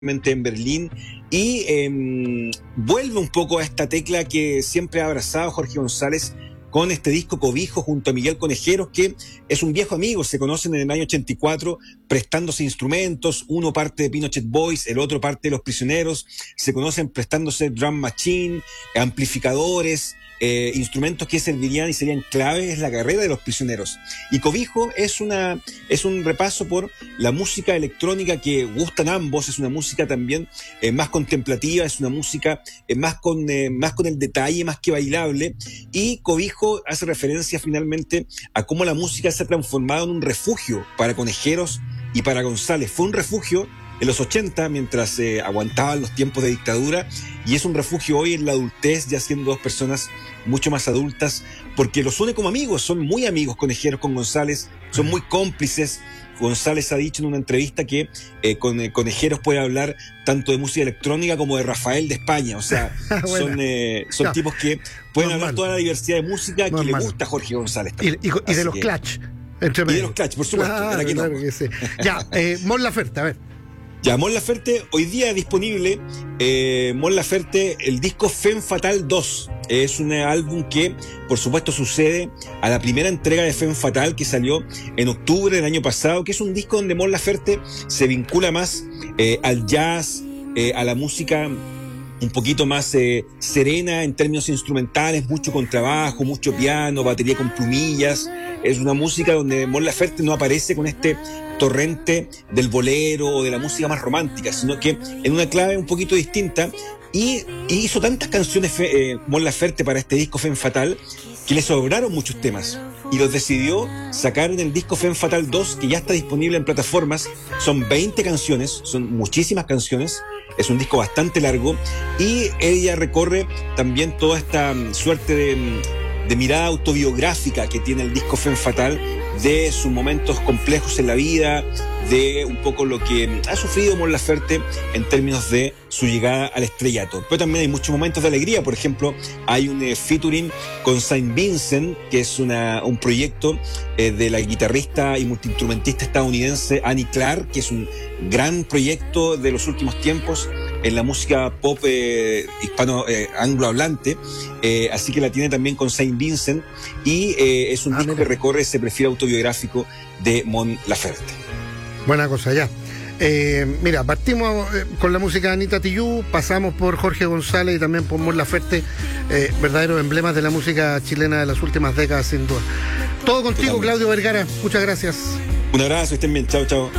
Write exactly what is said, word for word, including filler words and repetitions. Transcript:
en Berlín y eh, vuelve un poco a esta tecla que siempre ha abrazado Jorge González con este disco Cobijo junto a Miguel Conejeros, que es un viejo amigo, se conocen en el año ochenta y cuatro prestándose instrumentos, uno parte de Pinochet Boys, el otro parte de Los Prisioneros, se conocen prestándose drum machine, amplificadores, Eh, instrumentos que servirían y serían claves en la carrera de Los Prisioneros. Y Cobijo es una es un repaso por la música electrónica que gustan ambos, es una música también eh, más contemplativa, es una música eh, más con eh, más con el detalle, más que bailable, y Cobijo hace referencia finalmente a cómo la música se ha transformado en un refugio para Conejeros y para González. Fue un refugio en los ochenta, mientras eh, aguantaban los tiempos de dictadura, y es un refugio hoy en la adultez, ya siendo dos personas mucho más adultas, porque los une como amigos, son muy amigos Conejeros con González, son muy cómplices. González ha dicho en una entrevista que eh, con eh, Conejeros puede hablar tanto de música electrónica como de Rafael de España, o sea, bueno, son, eh, son no, tipos que pueden normal. hablar toda la diversidad de música normal. que le gusta a Jorge González. Y, y, y de los que, Clash. Entre y de los Clash, por supuesto. Claro, que claro no. que sí. Ya, eh, Mon Laferte, a ver. Ya, Mon Laferte, hoy día disponible eh, Mon Laferte, el disco Femme Fatale dos. Es un álbum que, por supuesto, sucede a la primera entrega de Femme Fatale, que salió en octubre del año pasado, que es un disco donde Mon Laferte se vincula más eh, al jazz, eh, a la música un poquito más eh, serena en términos instrumentales, mucho contrabajo, mucho piano, batería con plumillas. Es una música donde Mon Laferte no aparece con este torrente del bolero o de la música más romántica, sino que en una clave un poquito distinta. Y, y hizo tantas canciones eh, Mon Laferte para este disco Femme Fatale que le sobraron muchos temas y los decidió sacar en el disco Femme Fatale dos, que ya está disponible en plataformas. Son veinte canciones, son muchísimas canciones, es un disco bastante largo, y ella recorre también toda esta suerte de, de mirada autobiográfica que tiene el disco Femme Fatale, de sus momentos complejos en la vida, de un poco lo que ha sufrido Mon Laferte en términos de su llegada al estrellato. Pero también hay muchos momentos de alegría. Por ejemplo, hay un eh, featuring con Saint Vincent, que es una, un proyecto eh, de la guitarrista y multiinstrumentista estadounidense Annie Clark, que es un gran proyecto de los últimos tiempos en la música pop eh, hispano eh, anglohablante, eh, así que la tiene también con Saint Vincent, y eh, es un ah, disco mira. que recorre ese perfil autobiográfico de Mon Laferte. Buena cosa, ya. Eh, mira, partimos eh, con la música de Anita Tijoux, pasamos por Jorge González y también por Mon Laferte, eh, verdaderos emblemas de la música chilena de las últimas décadas, sin duda. Todo contigo, Totalmente. Claudio Vergara, muchas gracias. Un abrazo, estén bien, chao, chao.